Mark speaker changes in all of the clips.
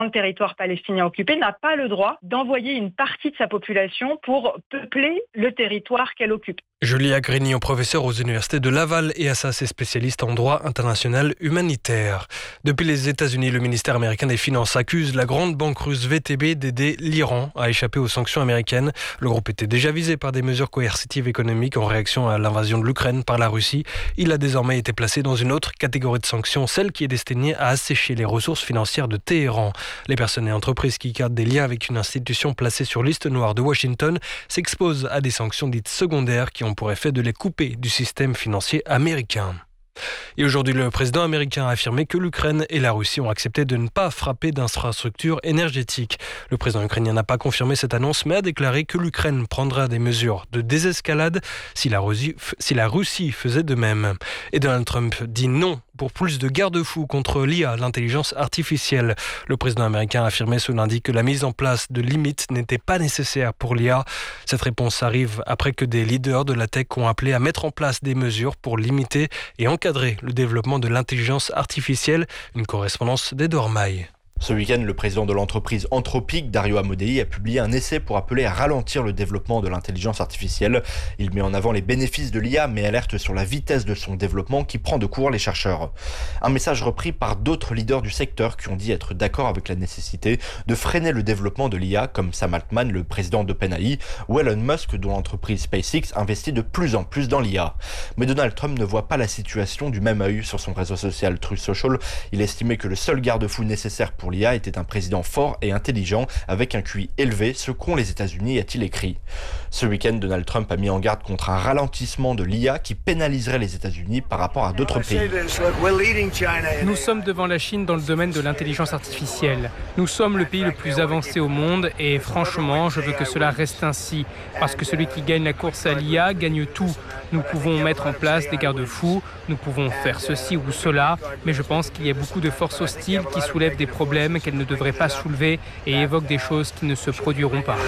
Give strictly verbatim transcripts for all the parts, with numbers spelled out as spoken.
Speaker 1: le territoire palestinien occupé, n'a pas le droit d'envoyer une partie de sa population pour peupler le territoire qu'elle occupe.
Speaker 2: Julia Grignon, professeure aux universités de Laval et Assas et spécialiste en droit international humanitaire. Depuis les États-Unis, le ministère américain des Finances accuse la grande banque russe V T B d'aider l'Iran à échapper aux sanctions américaines. Le groupe était déjà visé par des mesures coercitives économiques en réaction à l'invasion de l'Ukraine par la Russie. Il a désormais été placé dans une autre catégorie de sanctions, celle qui est destinée à assécher les ressources financières de Téhéran. Les personnes et entreprises qui gardent des liens avec une institution placée sur liste noire de Washington s'exposent à des sanctions dites secondaires qui ont pour effet de les couper du système financier américain. Et aujourd'hui, le président américain a affirmé que l'Ukraine et la Russie ont accepté de ne pas frapper d'infrastructures énergétiques. Le président ukrainien n'a pas confirmé cette annonce, mais a déclaré que l'Ukraine prendra des mesures de désescalade si la Russie, si la Russie faisait de même. Et Donald Trump dit non pour plus de garde-fous contre l'I A, l'intelligence artificielle. Le président américain a affirmé ce lundi que la mise en place de limites n'était pas nécessaire pour l'I A. Cette réponse arrive après que des leaders de la tech ont appelé à mettre en place des mesures pour limiter et encadrer le développement de l'intelligence artificielle. Une correspondance d'Edouard Maille.
Speaker 3: Ce week-end, le président de l'entreprise Anthropic, Dario Amodei, a publié un essai pour appeler à ralentir le développement de l'intelligence artificielle. Il met en avant les bénéfices de l'I A, mais alerte sur la vitesse de son développement qui prend de court les chercheurs. Un message repris par d'autres leaders du secteur qui ont dit être d'accord avec la nécessité de freiner le développement de l'I A, comme Sam Altman, le président d'OpenAI, ou Elon Musk, dont l'entreprise SpaceX investit de plus en plus dans l'I A. Mais Donald Trump ne voit pas la situation du même œil. Sur son réseau social Truth Social, il estimait que le seul garde-fou nécessaire pour l'I A était un président fort et intelligent avec un Q I élevé, ce qu'ont les États-Unis, a-t-il écrit. Ce week-end, Donald Trump a mis en garde contre un ralentissement de l'I A qui pénaliserait les États-Unis par rapport à d'autres pays.
Speaker 4: Nous sommes devant la Chine dans le domaine de l'intelligence artificielle. Nous sommes le pays le plus avancé au monde et franchement, je veux que cela reste ainsi parce que celui qui gagne la course à l'I A gagne tout. Nous pouvons mettre en place des garde-fous, nous pouvons faire ceci ou cela, mais je pense qu'il y a beaucoup de forces hostiles qui soulèvent des problèmes qu'elles ne devraient pas soulever et évoquent des choses qui ne se produiront pas.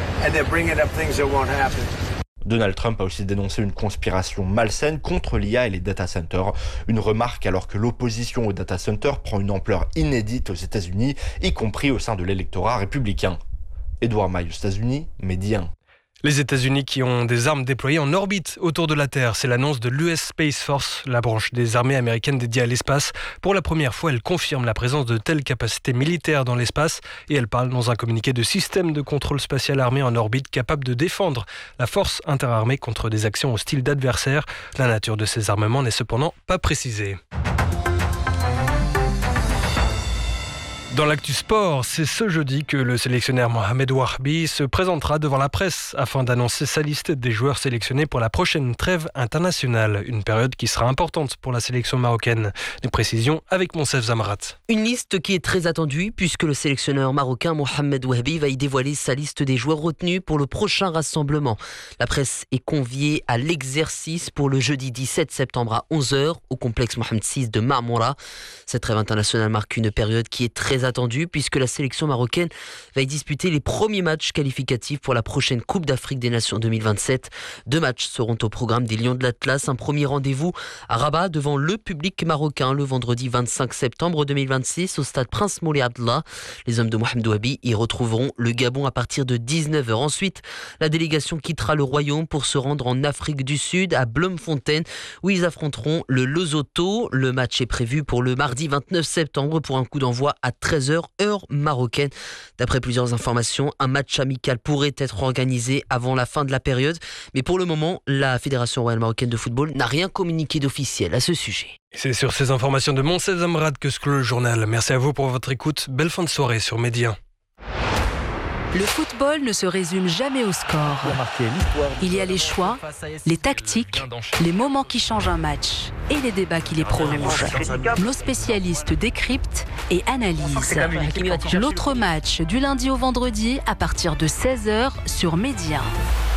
Speaker 3: Donald Trump a aussi dénoncé une conspiration malsaine contre l'I A et les data centers. Une remarque alors que l'opposition aux data centers prend une ampleur inédite aux États-Unis, y compris au sein de l'électorat républicain. Edouard Maille aux États-Unis, Média.
Speaker 2: Les États-Unis qui ont des armes déployées en orbite autour de la Terre. C'est l'annonce de l'U S Space Force, la branche des armées américaines dédiée à l'espace. Pour la première fois, elle confirme la présence de telles capacités militaires dans l'espace et elle parle dans un communiqué de système de contrôle spatial armé en orbite capable de défendre la force interarmée contre des actions hostiles d'adversaires. La nature de ces armements n'est cependant pas précisée. Dans l'actu sport, c'est ce jeudi que le sélectionneur Mohamed Wahbi se présentera devant la presse afin d'annoncer sa liste des joueurs sélectionnés pour la prochaine trêve internationale. Une période qui sera importante pour la sélection marocaine. Des précisions avec Monsef Zamrat.
Speaker 5: Une liste qui est très attendue puisque le sélectionneur marocain Mohamed Wahbi va y dévoiler sa liste des joueurs retenus pour le prochain rassemblement. La presse est conviée à l'exercice pour le jeudi dix-sept septembre à onze heures au complexe Mohamed six de Marmora. Cette trêve internationale marque une période qui est très attendu puisque la sélection marocaine va y disputer les premiers matchs qualificatifs pour la prochaine Coupe d'Afrique des Nations deux mille vingt-sept. Deux matchs seront au programme des Lions de l'Atlas. Un premier rendez-vous à Rabat devant le public marocain le vendredi vingt-cinq septembre deux mille vingt-six au stade Prince Moulay Abdallah. Les hommes de Mohamed Wahbi y retrouveront le Gabon à partir de dix-neuf heures. Ensuite, la délégation quittera le Royaume pour se rendre en Afrique du Sud à Bloemfontein où ils affronteront le Lesotho. Le match est prévu pour le mardi vingt-neuf septembre pour un coup d'envoi à treize heures heure marocaine. D'après plusieurs informations, un match amical pourrait être organisé avant la fin de la période. Mais pour le moment, la Fédération royale marocaine de football n'a rien communiqué d'officiel à ce sujet.
Speaker 2: C'est sur ces informations de Monsef Zamrat que se clôt le journal. Merci à vous pour votre écoute. Belle fin de soirée sur Média.
Speaker 6: Le football ne se résume jamais au score. Il y a les choix, les tactiques, les moments qui changent un match et les débats qui les prolongent. Nos spécialistes décryptent et analysent. L'autre match du lundi au vendredi à partir de seize heures sur Média.